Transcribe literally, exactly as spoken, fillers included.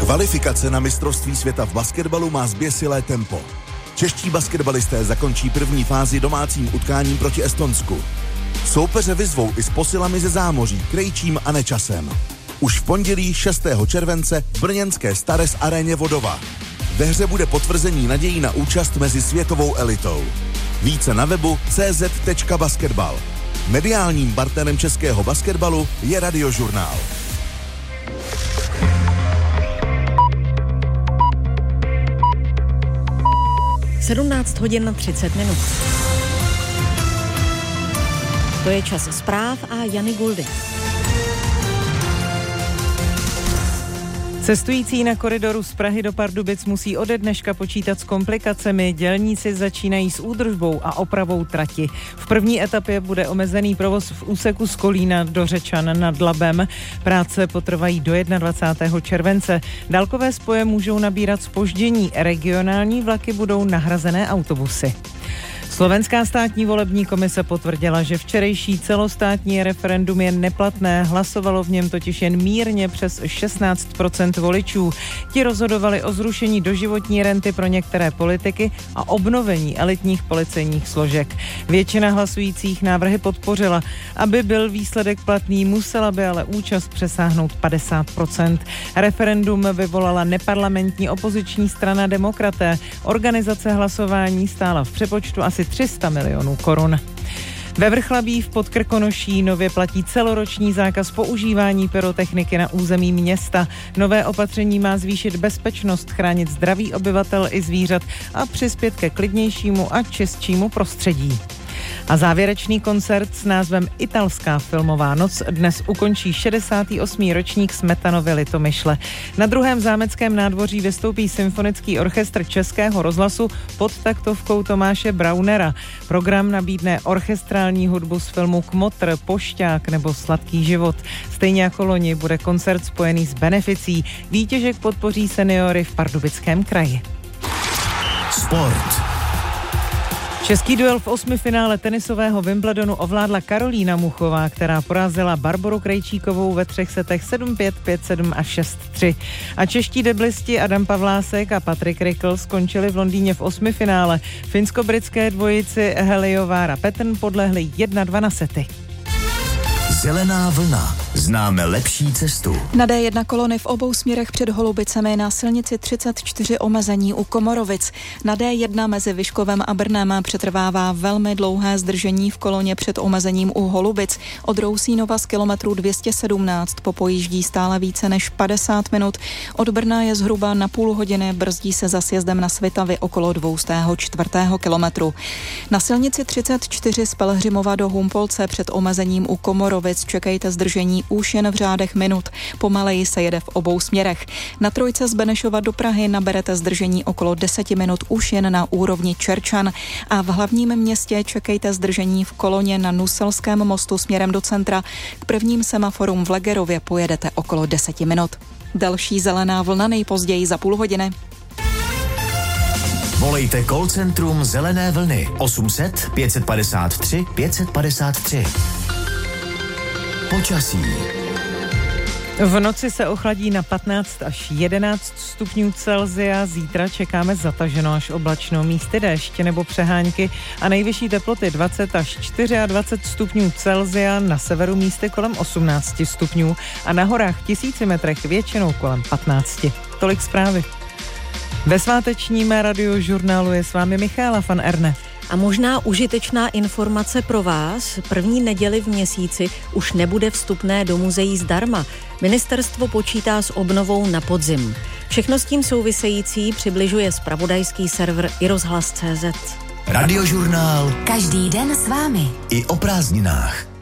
Kvalifikace na mistrovství světa v basketbalu má zběsilé tempo. Čeští basketbalisté zakončí první fázi domácím utkáním proti Estonsku. Soupeře vyzvou i s posilami ze zámoří, Krejčím a Nečasem. Už v pondělí šestého července v brněnské Stares aréně Vodova. Ve hře bude potvrzení nadějí na účast mezi světovou elitou. Více na webu c z tečka basketbal. Mediálním partnerem českého basketbalu je Radiožurnál. sedmnáct hodin na třicet minut. To je čas zpráv a Jany Guldy. Cestující na koridoru z Prahy do Pardubic musí ode dneška počítat s komplikacemi. Dělníci začínají s údržbou a opravou trati. V první etapě bude omezený provoz v úseku z Kolína do Řečan nad Labem. Práce potrvají do dvacátého prvního července. Dálkové spoje můžou nabírat zpoždění. Regionální vlaky budou nahrazené autobusy. Slovenská státní volební komise potvrdila, že včerejší celostátní referendum je neplatné. Hlasovalo v něm totiž jen mírně přes šestnáct procent voličů. Ti rozhodovali o zrušení doživotní renty pro některé politiky a obnovení elitních policejních složek. Většina hlasujících návrhy podpořila. Aby byl výsledek platný, musela by ale účast přesáhnout padesát procent. Referendum vyvolala neparlamentní opoziční strana Demokraté. Organizace hlasování stála v přepočtu asi tři sta milionů korun. Ve Vrchlabí v Podkrkonoší nově platí celoroční zákaz používání pyrotechniky na území města. Nové opatření má zvýšit bezpečnost, chránit zdraví obyvatel i zvířat a přispět ke klidnějšímu a čistšímu prostředí. A závěrečný koncert s názvem Italská filmová noc dnes ukončí šedesátý osmý ročník Smetanovy Litomyšle. Na druhém zámeckém nádvoří vystoupí symfonický orchestr Českého rozhlasu pod taktovkou Tomáše Braunera. Program nabídne orchestrální hudbu z filmu Kmotr, Pošťák nebo Sladký život. Stejně jako loni bude koncert spojený s beneficí. Výtěžek podpoří seniory v Pardubickém kraji. Sport. Český duel v osmifinále tenisového Wimbledonu ovládla Karolína Muchová, která porazila Barboru Krejčíkovou ve třech setech sedm pět, pět sedm a šest tři. A čeští deblisti Adam Pavlásek a Patrik Rikl skončili v Londýně v osmifinále. Finsko-britské dvojici Heliovár Petn podlehli jedna dva na sety. Zelená vlna. Známe lepší cestu. Na dé jedna kolony v obou směrech před Holubicemi, na silnici třicet čtyři omezení u Komorovic. Na dé jedna mezi Vyškovem a Brnem přetrvává velmi dlouhé zdržení v koloně před omezením u Holubic. Od Rousínova z kilometru dvě stě sedmnáct popojíždí stále více než padesát minut. Od Brna je zhruba na půl hodiny, brzdí se za sjezdem na Svitavy okolo dvoustého čtvrtého kilometru. Na silnici třicet čtyři z Pelhřimova do Humpolce před omezením u Komorovic čekejte zdržení už jen v řádech minut. Pomaleji se jede v obou směrech. Na trojce z Benešova do Prahy naberete zdržení okolo deseti minut už jen na úrovni Čerčan a v hlavním městě čekejte zdržení v koloně na Nuselském mostu směrem do centra. K prvním semaforům v Legerově pojedete okolo deseti minut. Další zelená vlna nejpozději za půl hodiny. Volejte call centrum Zelené vlny osm set, pět set padesát tři, pět set padesát tři. Počasí. V noci se ochladí na patnáct až jedenáct stupňů Celsia, zítra čekáme zataženo až oblačno, místy déšť nebo přehánky a nejvyšší teploty dvacet až dvacet čtyři stupňů Celsia, na severu místy kolem osmnáct stupňů a na horách tisíci metrech většinou kolem patnáct. Tolik zprávy. Ve svátečním Radiožurnálu je s vámi Michaela van Erne. A možná užitečná informace pro vás. První neděli v měsíci už nebude vstupné do muzeí zdarma. Ministerstvo počítá s obnovou na podzim. Všechno s tím související přibližuje zpravodajský server i rozhlas tečka cé zet. Radiožurnál. Každý den s vámi. I o prázdninách.